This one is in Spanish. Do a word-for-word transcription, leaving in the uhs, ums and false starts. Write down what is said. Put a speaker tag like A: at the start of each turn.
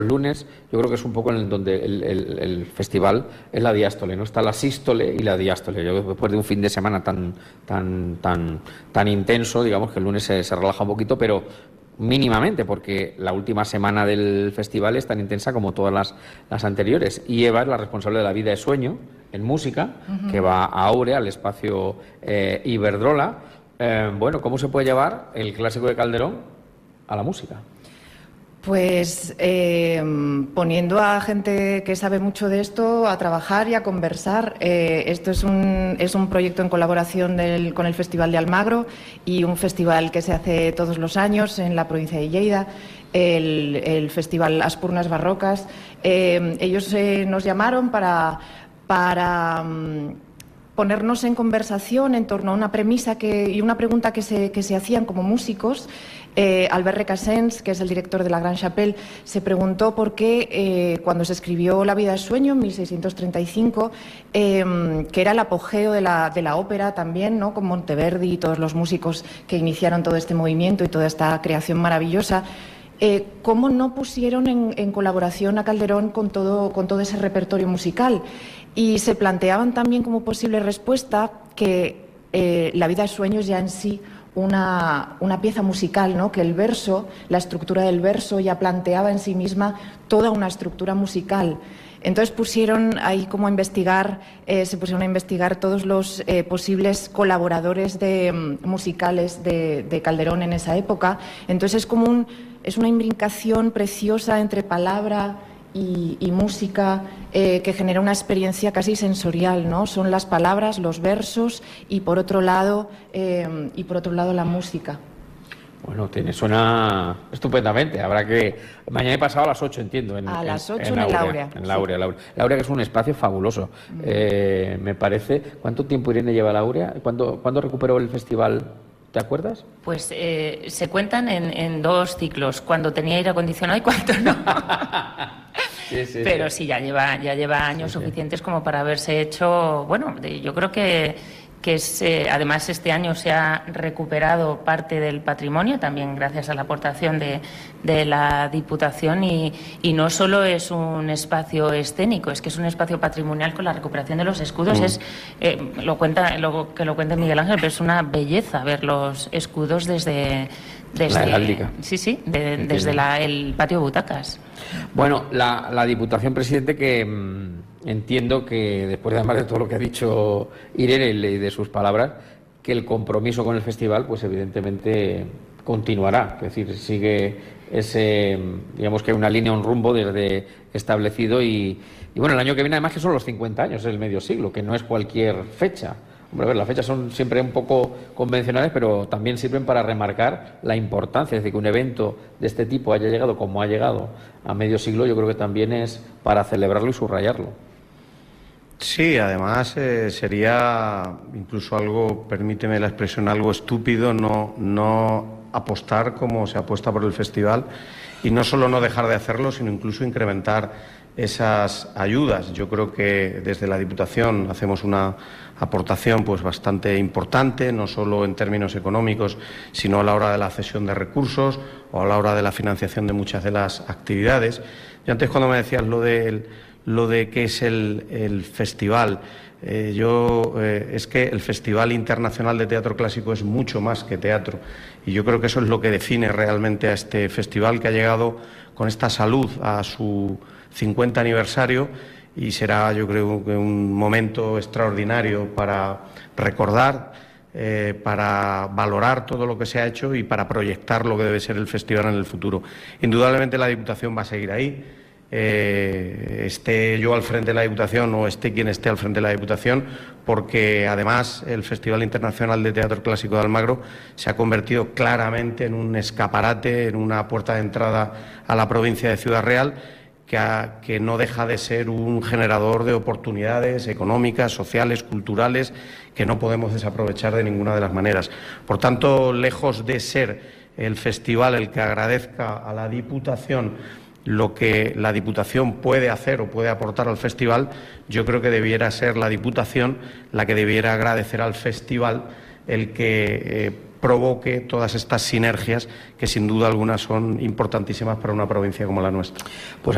A: lunes, yo creo que es un poco en el donde el, el, el festival es la diástole, ¿no? Está la sístole y la diástole. Yo, después de un fin de semana tan tan tan tan intenso, digamos que el lunes se, se relaja un poquito, pero mínimamente, porque la última semana del festival es tan intensa como todas las, las anteriores. Y Eva es la responsable de la vida de sueño en música, uh-huh. que va a Aurea, al espacio eh, Iberdrola. Eh, bueno, ¿cómo se puede llevar el clásico de Calderón a la música?
B: Pues eh, poniendo a gente que sabe mucho de esto a trabajar y a conversar. Eh, esto es un, es un proyecto en colaboración del, con el Festival de Almagro y un festival que se hace todos los años en la provincia de Lleida, el, el Festival Aspurnas Barrocas. Eh, ellos eh, nos llamaron para... para um, ponernos en conversación en torno a una premisa que, y una pregunta que se, que se hacían como músicos. Eh, Albert Recasens, que es el director de la Gran Chapelle, se preguntó por qué eh, cuando se escribió La vida es sueño en mil seiscientos treinta y cinco, eh, que era el apogeo de la, de la ópera también, ¿no? Con Monteverdi y todos los músicos que iniciaron todo este movimiento y toda esta creación maravillosa, eh, ¿cómo no pusieron en, en colaboración a Calderón con todo, con todo ese repertorio musical? Y se planteaban también como posible respuesta que eh, La vida es sueño es ya en sí Una, una pieza musical, ¿no? Que el verso, la estructura del verso ya planteaba en sí misma toda una estructura musical. Entonces pusieron ahí como a investigar, eh, se pusieron a investigar todos los eh, posibles colaboradores de, um, musicales de, de Calderón en esa época. Entonces es como un, es una imbricación preciosa entre palabra Y, y música eh, que genera una experiencia casi sensorial, ¿no? Son las palabras, los versos y por otro lado eh, y por otro lado la música.
A: Bueno, tiene, suena estupendamente. Habrá que mañana he pasado a las ocho, entiendo. En,
B: a las ocho
A: en,
B: en,
A: en
B: el Aurea.
A: En la Aurea, sí. Aurea. La Aurea, que es un espacio fabuloso. Mm. Eh, me parece. ¿Cuánto tiempo, Irene, lleva la Aurea? ¿Cuándo, ¿cuándo recuperó el festival? ¿Te acuerdas?
C: Pues eh, se cuentan en, en dos ciclos, cuando tenía aire acondicionado y cuando no. Sí, sí, pero sí, sí ya lleva ya lleva años sí, suficientes sí. como para haberse hecho. Bueno, yo creo que, que es, eh, además este año se ha recuperado parte del patrimonio, también gracias a la aportación de, de la Diputación, y, y no solo es un espacio escénico, es que es un espacio patrimonial con la recuperación de los escudos. Mm. Es eh, lo cuenta lo, que lo cuente Miguel Ángel, pero es una belleza ver los escudos desde... Desde,
A: la heráldica.
C: Sí, sí, de, desde la, el patio de butacas.
A: Bueno, la, la Diputación, presidente, que mmm, entiendo que después además de todo lo que ha dicho Irene y de sus palabras, que el compromiso con el festival, pues evidentemente continuará. Es decir, sigue ese, digamos que una línea, un rumbo desde establecido y, y bueno, el año que viene además que son los cincuenta años, es el medio siglo, que no es cualquier fecha. Hombre, a ver, las fechas son siempre un poco convencionales, pero también sirven para remarcar la importancia. Es decir, que un evento de este tipo haya llegado como ha llegado a medio siglo, yo creo que también es para celebrarlo y subrayarlo.
D: Sí, además eh, sería incluso algo, permíteme la expresión, algo estúpido no, no apostar como se apuesta por el festival y no solo no dejar de hacerlo, sino incluso incrementar esas ayudas. Yo creo que desde la Diputación hacemos una aportación pues bastante importante, no solo en términos económicos, sino a la hora de la cesión de recursos o a la hora de la financiación de muchas de las actividades. Y antes, cuando me decías lo de, lo de qué es el, el festival, eh, yo eh, es que el Festival Internacional de Teatro Clásico es mucho más que teatro, y yo creo que eso es lo que define realmente a este festival, que ha llegado con esta salud a su cincuenta aniversario, y será, yo creo, que un momento extraordinario para recordar, eh, para valorar todo lo que se ha hecho y para proyectar lo que debe ser el festival en el futuro. Indudablemente la Diputación va a seguir ahí, eh, esté yo al frente de la Diputación o esté quien esté al frente de la Diputación, porque además el Festival Internacional de Teatro Clásico de Almagro se ha convertido claramente en un escaparate, en una puerta de entrada a la provincia de Ciudad Real, Que, a, que no deja de ser un generador de oportunidades económicas, sociales, culturales, que no podemos desaprovechar de ninguna de las maneras. Por tanto, lejos de ser el festival el que agradezca a la Diputación lo que la Diputación puede hacer o puede aportar al festival, yo creo que debiera ser la Diputación la que debiera agradecer al festival el que eh, provoque todas estas sinergias que sin duda alguna son importantísimas para una provincia como la nuestra.
A: Pues